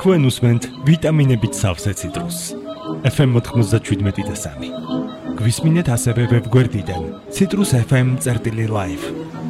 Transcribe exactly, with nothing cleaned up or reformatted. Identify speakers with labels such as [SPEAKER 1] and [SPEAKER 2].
[SPEAKER 1] თქვენ უსმენთ ვიტამინებით სავსე ციტრუსს. ეფ ემ ოთხმოცდაშვიდმეტი და სამი. გვისმინეთ ასევე ვებგვერდიდან citrus f m წერტილი live.